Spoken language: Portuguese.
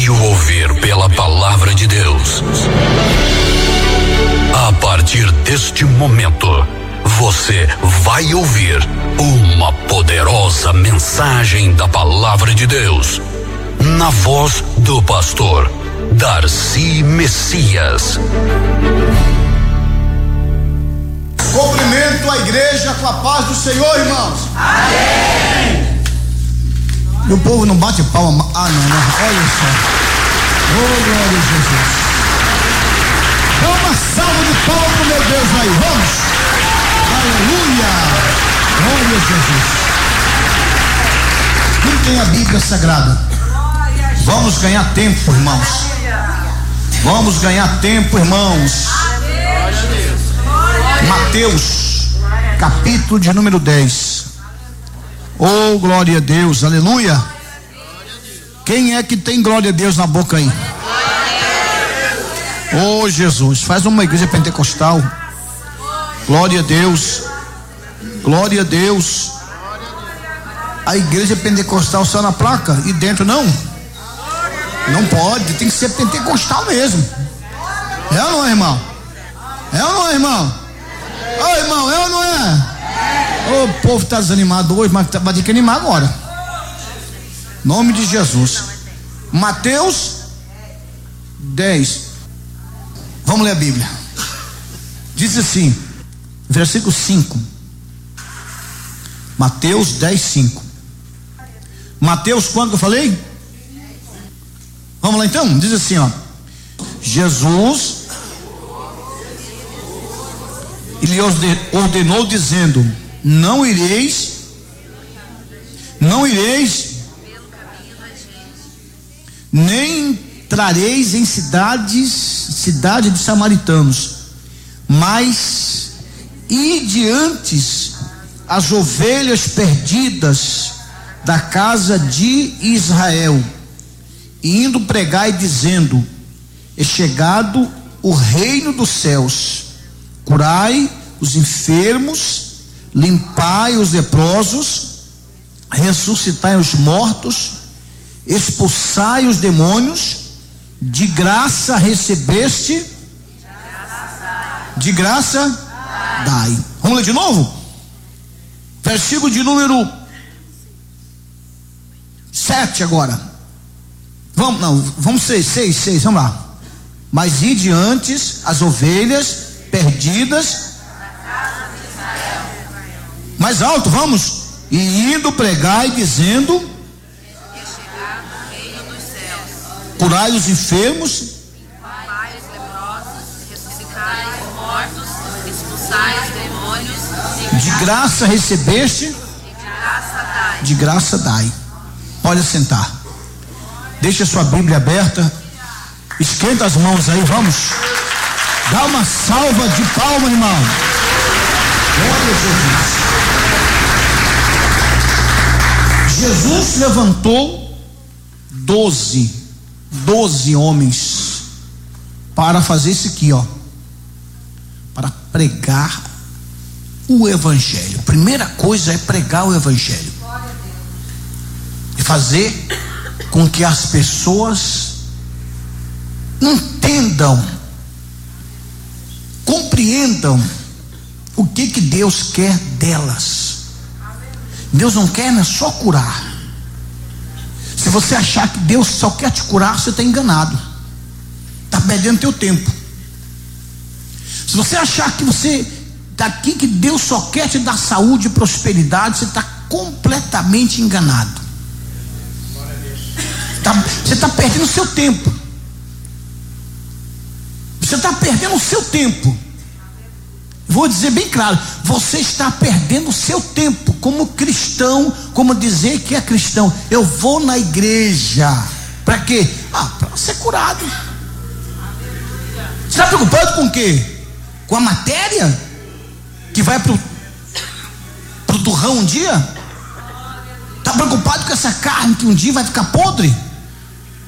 veio ouvir pela palavra de Deus. A partir deste momento, você vai ouvir uma poderosa mensagem da palavra de Deus, na voz do pastor Darcy Messias. Cumprimento a igreja com a paz do Senhor, irmãos. Amém. E o povo não bate palma. Não. Olha só. Oh, glória a Jesus. Dá uma salva de palmas pro meu Deus aí. Vamos. Aleluia. Glória a Jesus. Quem tem a Bíblia Sagrada? Vamos ganhar tempo, irmãos. Vamos ganhar tempo, irmãos. Mateus, capítulo de número 10. Oh, glória a Deus, aleluia. Quem é que tem glória a Deus na boca aí? Oh, Jesus, faz uma igreja pentecostal. Glória a Deus. Glória a Deus. A igreja pentecostal só na placa e dentro não. Não pode, tem que ser pentecostal mesmo. É ou não é, irmão? É ou não é, irmão? Ô, irmão, é ou não é? O povo está desanimado hoje, mas vai ter que animar agora. Nome de Jesus. Mateus 10. Vamos ler a Bíblia. Diz assim, versículo 5. Mateus 10, 5. Mateus, quando eu falei? Vamos lá então, diz assim, ó. Jesus lhe ordenou dizendo: não ireis, nem entrareis em cidade de samaritanos, mas ide antes as ovelhas perdidas da casa de Israel, e indo pregai dizendo: é chegado o reino dos céus. Curai os enfermos, limpai os leprosos, ressuscitai os mortos, expulsai os demônios. De graça recebeste, de graça dai. Vamos ler de novo? Versículo de número 7 agora. Vamos 6, vamos lá. Mas ide antes as ovelhas perdidas. Mais alto, vamos. E indo pregai dizendo: curai os enfermos, limpai os leprosos, ressuscitai os mortos, expulsai os demônios. De graça recebeste, de graça dai. Pode sentar. Deixa sua Bíblia aberta. Esquenta as mãos aí, vamos. Dá uma salva de palmas, irmão. Glória a Jesus. Jesus levantou 12 homens para fazer isso aqui, ó, para pregar o evangelho. Primeira coisa é pregar o evangelho e fazer com que as pessoas entendam, compreendam o que Deus quer delas. Deus não quer só curar. Se você achar que Deus só quer te curar, você está enganado, está perdendo teu tempo. Se você achar que você daqui que Deus só quer te dar saúde e prosperidade, você está completamente enganado. Você está perdendo o seu tempo. Você está perdendo o seu tempo. Vou dizer bem claro, você está perdendo o seu tempo como cristão, como dizer que é cristão. Eu vou na igreja, para quê? Para ser curado. Você está preocupado com o quê? Com a matéria que vai pro turrão um dia? Está preocupado com essa carne que um dia vai ficar podre?